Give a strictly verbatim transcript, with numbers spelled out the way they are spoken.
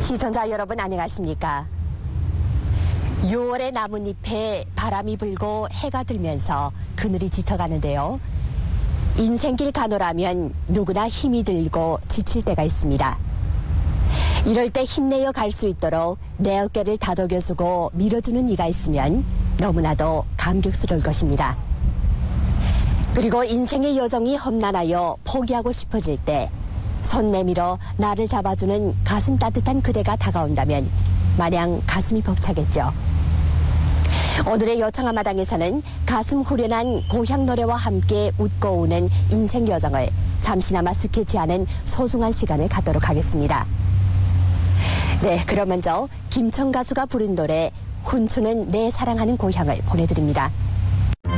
시청자 여러분 안녕하십니까? 유월의 나뭇잎에 바람이 불고 해가 들면서 그늘이 짙어가는데요. 인생길 가노라면 누구나 힘이 들고 지칠 때가 있습니다. 이럴 때 힘내어 갈 수 있도록 내 어깨를 다독여주고 밀어주는 이가 있으면 너무나도 감격스러울 것입니다. 그리고 인생의 여정이 험난하여 포기하고 싶어질 때 손 내밀어 나를 잡아주는 가슴 따뜻한 그대가 다가온다면 마냥 가슴이 벅차겠죠. 오늘의 여청한마당에서는 가슴 후련한 고향 노래와 함께 웃고 우는 인생 여정을 잠시나마 스케치하는 소중한 시간을 갖도록 하겠습니다. 네, 그럼 먼저 김청 가수가 부른 노래 훈초는 내 사랑하는 고향을 보내드립니다.